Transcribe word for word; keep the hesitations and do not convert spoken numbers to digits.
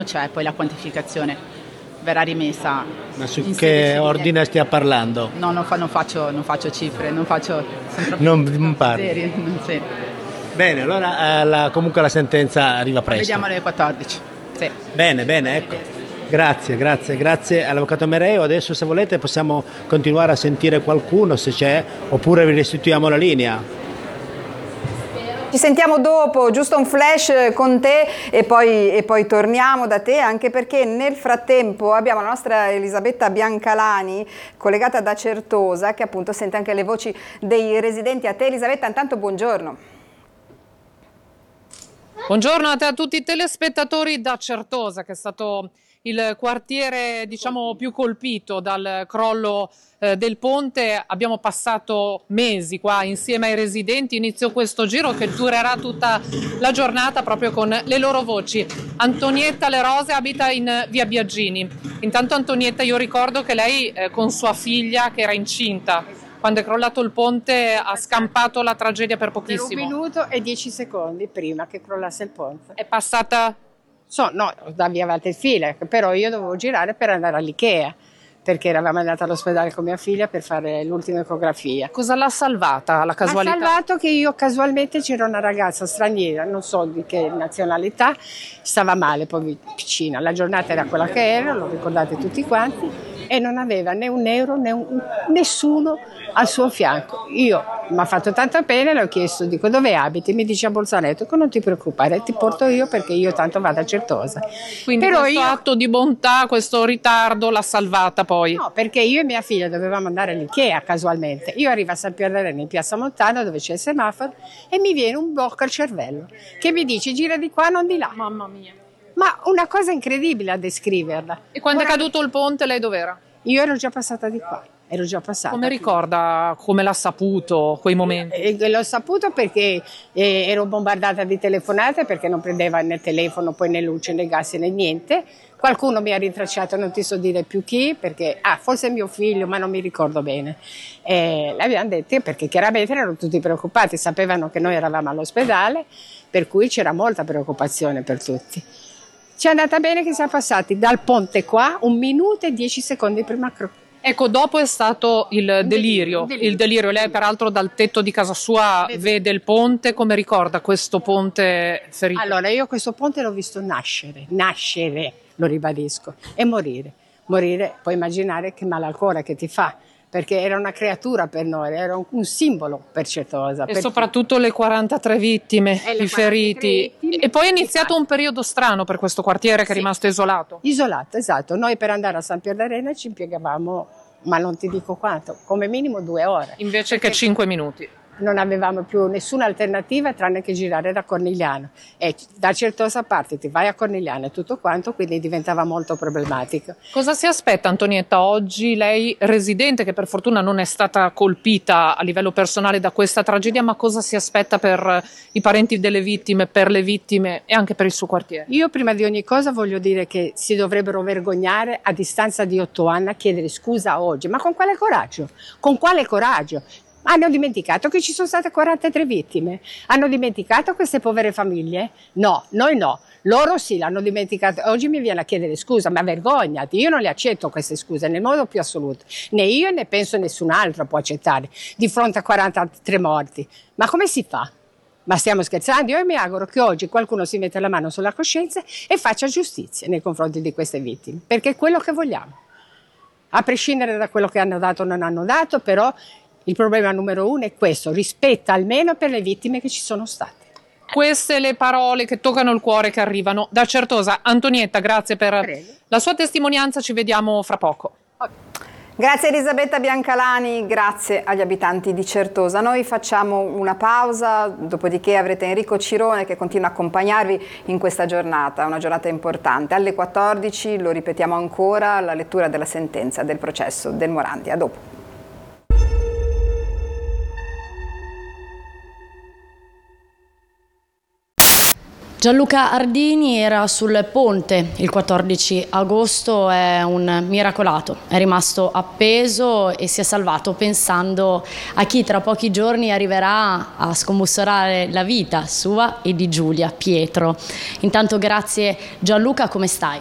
c'è poi la quantificazione, verrà rimessa. Ma su in che sede ordine stia parlando? No, non, fa, non, faccio, non faccio cifre, non faccio... Non, non parli. Serie, non sì. Bene, allora eh, la, comunque la sentenza arriva presto. Vediamo alle quattordici. Sì. Bene, bene, ecco. Grazie, grazie, grazie all'avvocato Mereo. Adesso se volete possiamo continuare a sentire qualcuno se c'è, oppure vi restituiamo la linea. Ci sentiamo dopo, giusto un flash con te e poi, e poi torniamo da te, anche perché nel frattempo abbiamo la nostra Elisabetta Biancalani collegata da Certosa, che appunto sente anche le voci dei residenti. A te Elisabetta, intanto buongiorno. Buongiorno a te, a tutti i telespettatori da Certosa, che è stato il quartiere, diciamo, più colpito dal crollo eh, del ponte. Abbiamo passato mesi qua insieme ai residenti. Inizio questo giro che durerà tutta la giornata proprio con le loro voci. Antonietta Le Rose abita in via Biagini. Intanto Antonietta, io ricordo che lei eh, con sua figlia, che era incinta, quando è crollato il ponte, ha scampato la tragedia per pochissimo. Per un minuto e dieci secondi prima che crollasse il ponte. È passata... So, no, da via Valtelfile, però io dovevo girare per andare all'Ikea, perché eravamo andati all'ospedale con mia figlia per fare l'ultima ecografia. Cosa l'ha salvata, la casualità? Ha salvato che io casualmente c'era una ragazza straniera, non so di che nazionalità, stava male, poi vicina. La giornata era quella che era, lo ricordate tutti quanti, e non aveva né un euro né un, nessuno al suo fianco. Io mi ha fatto tanta pena, le ho chiesto, dico, dove abiti? Mi dice a Bolzaneto. Dico, non ti preoccupare, ti porto io perché io tanto vado a Certosa. Quindi Però questo io... atto di bontà, questo ritardo l'ha salvata poi? No, perché io e mia figlia dovevamo andare all'Ikea casualmente. Io arrivo a San Pierdarena in piazza Montana dove c'è il semaforo e mi viene un blocco al cervello che mi dice gira di qua, non di là. Mamma mia. Ma una cosa incredibile a descriverla. E quando Ora, è caduto il ponte lei dov'era? Io ero già passata di qua, ero già passata. Come ricorda, come l'ha saputo quei momenti? E, e l'ho saputo perché eh, ero bombardata di telefonate perché non prendeva né telefono, poi né luce, né gas, né niente. Qualcuno mi ha rintracciato, non ti so dire più chi, perché, ah, forse mio figlio, ma non mi ricordo bene. Eh, l'abbiamo detto perché chiaramente erano tutti preoccupati, sapevano che noi eravamo all'ospedale, per cui c'era molta preoccupazione per tutti. Ci è andata bene che siamo passati dal ponte qua un minuto e dieci secondi prima. Ecco, dopo è stato il delirio, delirio, delirio. il delirio. Lei peraltro dal tetto di casa sua vede, vede il ponte. Come ricorda questo ponte ferito? Allora, io questo ponte l'ho visto nascere, nascere, lo ribadisco, e morire. Morire, puoi immaginare che male al cuore che ti fa, perché era una creatura per noi, era un, un simbolo per Certosa. E soprattutto le quarantatré vittime, i feriti. Vittime. E poi è iniziato un periodo strano per questo quartiere che sì. È rimasto isolato. Isolato, esatto. Noi per andare a San Pierdarena ci impiegavamo, ma non ti dico quanto, come minimo due ore. Invece perché che cinque minuti. Non avevamo più nessuna alternativa tranne che girare da Cornigliano. E da Certosa parti, ti vai a Cornigliano e tutto quanto, quindi diventava molto problematico. Cosa si aspetta, Antonietta, oggi lei residente, che per fortuna non è stata colpita a livello personale da questa tragedia, ma cosa si aspetta per i parenti delle vittime, per le vittime e anche per il suo quartiere? Io prima di ogni cosa voglio dire che si dovrebbero vergognare a distanza di otto anni a chiedere scusa oggi. Ma con quale coraggio? Con quale coraggio? Hanno dimenticato che ci sono state quarantatré vittime? Hanno dimenticato queste povere famiglie? No, noi no. Loro sì, l'hanno dimenticato. Oggi mi viene a chiedere scusa, ma vergognati. Io non le accetto queste scuse nel modo più assoluto. Né io né penso nessun altro può accettare di fronte a quarantatré morti. Ma come si fa? Ma stiamo scherzando? Io mi auguro che oggi qualcuno si metta la mano sulla coscienza e faccia giustizia nei confronti di queste vittime, perché è quello che vogliamo. A prescindere da quello che hanno dato o non hanno dato, però il problema numero uno è questo, rispetto almeno per le vittime che ci sono state. Queste le parole che toccano il cuore, che arrivano da Certosa. Antonietta, grazie per Prego. La sua testimonianza, ci vediamo fra poco. Grazie Elisabetta Biancalani, grazie agli abitanti di Certosa. Noi facciamo una pausa, dopodiché avrete Enrico Cirone che continua a accompagnarvi in questa giornata, una giornata importante. Alle quattordici, lo ripetiamo ancora, la lettura della sentenza del processo del Morandi. A dopo. Gianluca Ardini era sul ponte il quattordici agosto, è un miracolato, è rimasto appeso e si è salvato pensando a chi tra pochi giorni arriverà a scombussolare la vita sua e di Giulia, Pietro. Intanto grazie Gianluca, come stai?